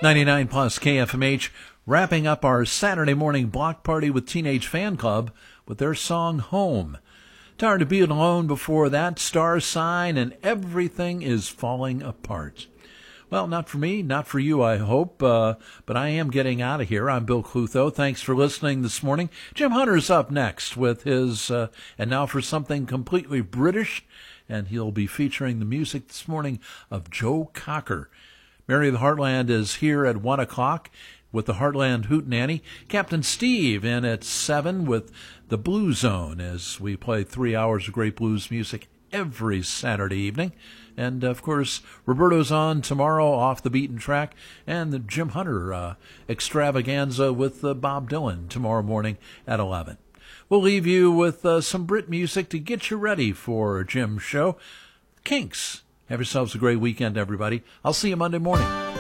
99 plus KFMH, wrapping up our Saturday morning block party with Teenage Fan Club with their song Home. Tired to Be Alone before that, Star Sign, and Everything is Falling Apart. Well, not for me, not for you, I hope, but I am getting out of here. I'm Bill Clutho. Thanks for listening this morning. Jim Hunter's up next with his, and now for something completely British, and he'll be featuring the music this morning of Joe Cocker. Mary of the Heartland is here at 1 o'clock with the Heartland Hootenanny. Captain Steve in at 7 with the Blue Zone as we play 3 hours of great blues music every Saturday evening. And, of course, Roberto's on tomorrow off the beaten track, and the Jim Hunter extravaganza with Bob Dylan tomorrow morning at 11. We'll leave you with some Brit music to get you ready for Jim's show. Kinks. Have yourselves a great weekend, everybody. I'll see you Monday morning.